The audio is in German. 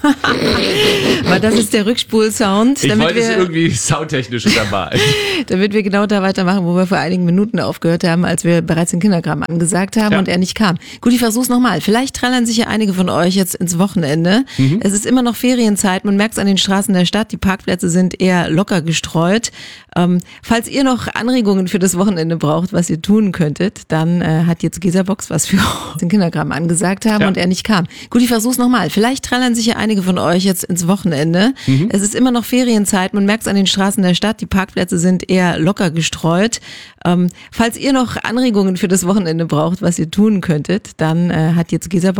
Weil das ist der Rückspulsound. Ich wollte es irgendwie soundtechnisch untermalen. Damit wir genau da weitermachen, wo wir vor einigen Minuten aufgehört haben, als wir bereits den Kinderkram angesagt haben und er nicht kam. Gut, ich versuch's nochmal. Vielleicht trällern sich ja einige von euch jetzt ins Wochenende. Es ist immer noch Ferienzeit. Man merkt es an den Straßen der Stadt. Die Parkplätze sind eher locker gestreut. Falls ihr noch Anregungen für das Wochenende braucht, was ihr tun könntet, dann hat jetzt Gesa-Box was für den Kinderkram angesagt haben und er nicht kam. Gut, ich versuch's nochmal. Vielleicht trällern sich ja einige von euch jetzt ins Wochenende. Es ist immer noch Ferienzeit. Man merkt es an den Straßen der Stadt. Die Parkplätze sind eher locker gestreut. Falls ihr noch Anregungen für das Wochenende braucht, was ihr tun könntet, dann hat jetzt Gesa-Box